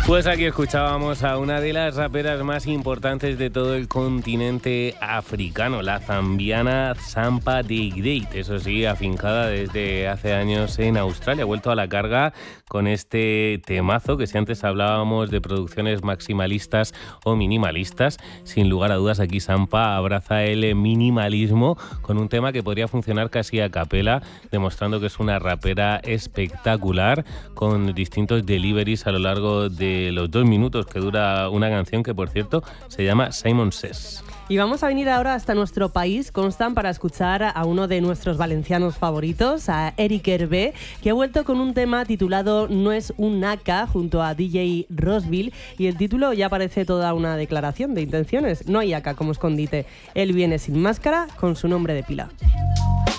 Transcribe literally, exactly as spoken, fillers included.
Pues aquí escuchábamos a una de las raperas más importantes de todo el continente africano, la zambiana Zampa de Great, eso sí, afincada desde hace años en Australia. Ha vuelto a la carga con este temazo, que si antes hablábamos de producciones maximalistas o minimalistas, sin lugar a dudas aquí Zampa abraza el minimalismo con un tema que podría funcionar casi a capela, demostrando que es una rapera espectacular, con distintos deliveries a lo largo de los dos minutos que dura una canción que, por cierto, se llama Simon Says. Y vamos a venir ahora hasta nuestro país, Constant, para escuchar a uno de nuestros valencianos favoritos, a Eric Hervé, que ha vuelto con un tema titulado No es un naca, junto a D J Rosville, y el título ya parece toda una declaración de intenciones. No hay acá como escondite. Él viene sin máscara, con su nombre de pila.